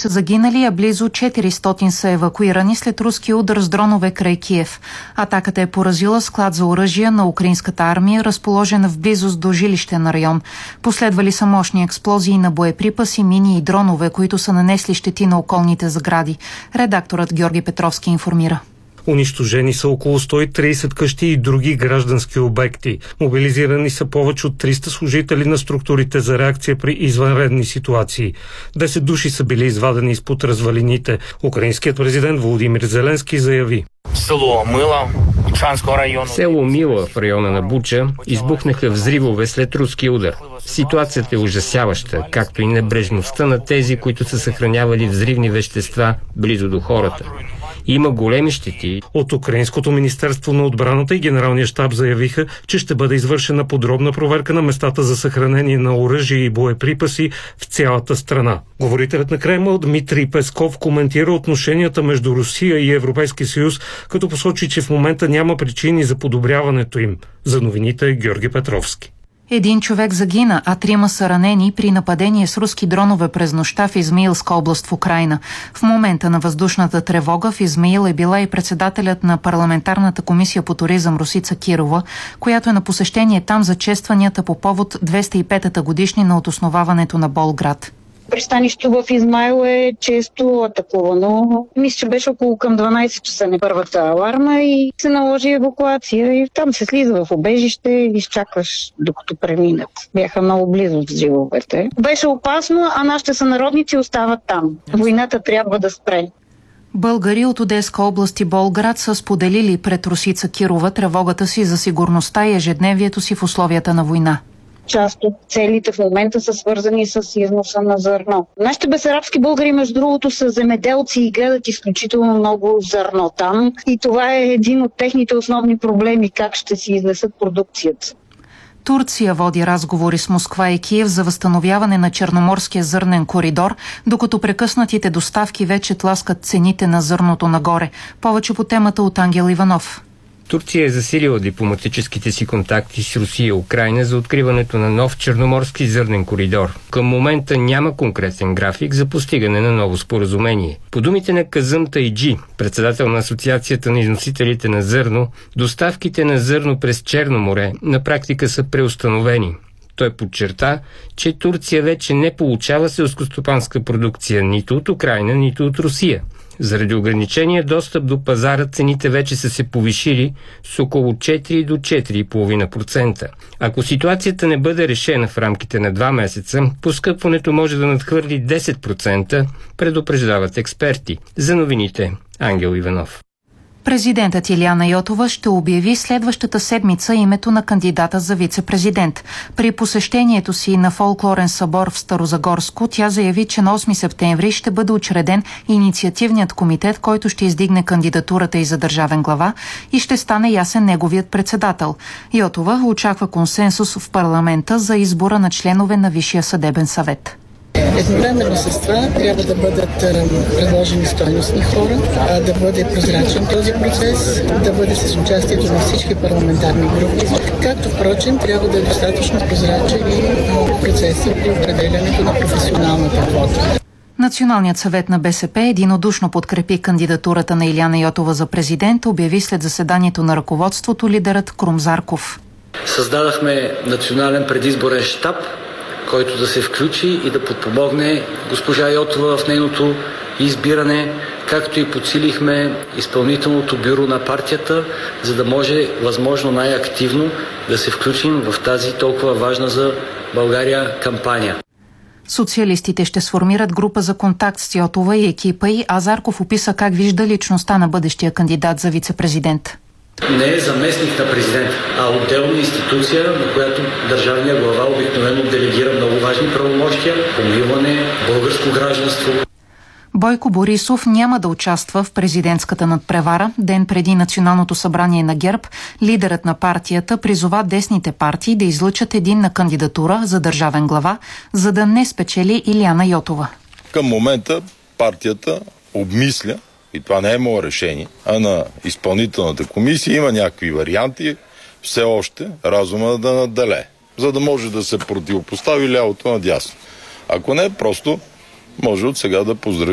са загинали, а близо 400 са евакуирани след руски удар с дронове край Киев. Атаката е поразила склад за оръжия на украинската армия, разположена в близост до жилищен район. Последвали са мощни експлозии на боеприпаси, мини и дронове, които са нанесли щети на околните сгради. Редакторът Георги Петровски информира. Унищожени са около 130 къщи и други граждански обекти. Мобилизирани са повече от 300 служители на структурите за реакция при извънредни ситуации. 10 души са били извадени изпод развалините. Украинският президент Володимир Зеленски заяви: Село Мила в района на Буча избухнаха взривове след руски удар. Ситуацията е ужасяваща, както и небрежността на тези, които са съхранявали взривни вещества близо до хората. Има големи щети. От Украинското министерство на отбраната и Генералния щаб заявиха, че ще бъде извършена подробна проверка на местата за съхранение на оръжие и боеприпаси в цялата страна. Говорителят на Кремъл Дмитрий Песков коментира отношенията между Русия и Европейския съюз, като посочи, че в момента няма причини за подобряването им. За новините е Георги Петровски. Един човек загина, а 3 са ранени при нападение с руски дронове през нощта в Измаилска област в Украйна. В момента на въздушната тревога в Измаил е била и председателят на парламентарната комисия по туризъм Росица Кирова, която е на посещение там за честванията по повод 205-та годишнина от основаването на Болград. Пристанището в Измаил е често атакувано. Мисля, че беше около към 12 часа на първата аларма и се наложи евакуация. И там се слиза в убежище и изчакваш докато преминат. Бяха много близо взривовете. Беше опасно, а нашите сънародници остават там. Войната трябва да спре. Българи от Одеска област и Болград са споделили пред Росица Кирова тревогата си за сигурността и ежедневието си в условията на война. Част от целите в момента са свързани с износа на зърно. Нашите бесарабски българи, между другото, са земеделци и гледат изключително много зърно там. И това е един от техните основни проблеми, как ще си изнесат продукцията. Турция води разговори с Москва и Киев за възстановяване на Черноморския зърнен коридор, докато прекъснатите доставки вече тласкат цените на зърното нагоре. Повече по темата от Ангел Иванов. Турция е засилила дипломатическите си контакти с Русия и Украйна за откриването на нов черноморски зърнен коридор. Към момента няма конкретен график за постигане на ново споразумение. По думите на Казъм Тайджи, председател на Асоциацията на износителите на зърно, доставките на зърно през Черно море на практика са преустановени. Той подчерта, че Турция вече не получава селскостопанска продукция нито от Украйна, нито от Русия. Заради ограничения достъп до пазара цените вече са се повишили с около 4 до 4,5%. Ако ситуацията не бъде решена в рамките на 2 месеца, поскъпването може да надхвърли 10%, предупреждават експерти. За новините Ангел Иванов. Президентът Илияна Йотова ще обяви следващата седмица името на кандидата за вице-президент. При посещението си на фолклорен събор в Старозагорско, тя заяви, че на 8 септември ще бъде учреден инициативният комитет, който ще издигне кандидатурата и за държавен глава и ще стане ясен неговият председател. Йотова очаква консенсус в парламента за избора на членове на Висшия съдебен съвет. Едновременно с това трябва да бъдат предложени стойностни хора, да бъде прозрачен този процес, да бъде с участието на всички парламентарни групи, както впрочем трябва да е достатъчно прозрачен и процесът при определянето на професионалната квота. Националният съвет на БСП единодушно подкрепи кандидатурата на Илияна Йотова за президент, обяви след заседанието на ръководството лидерът Крум Зарков. Създадахме национален предизборен щаб, който да се включи и да подпомогне госпожа Йотова в нейното избиране, както и подсилихме изпълнителното бюро на партията, за да може възможно най-активно да се включим в тази толкова важна за България кампания. Социалистите ще сформират група за контакт с Йотова и екипа й, а Зарков описа как вижда личността на бъдещия кандидат за вице-президент. Не е заместник на президента, а отделна институция, на която държавният глава обикновено делегира много важни правомощия, помилване, българско гражданство. Бойко Борисов няма да участва в президентската надпревара. Ден преди Националното събрание на ГЕРБ, лидерът на партията призова десните партии да излъчат единна кандидатура за държавен глава, за да не спечели Илияна Йотова. Към момента партията обмисля, и това не е мое решение, а на изпълнителната комисия има някакви варианти, все още разума да надделее, за да може да се противопостави лявото надясно. Ако не, просто може от сега да поздрави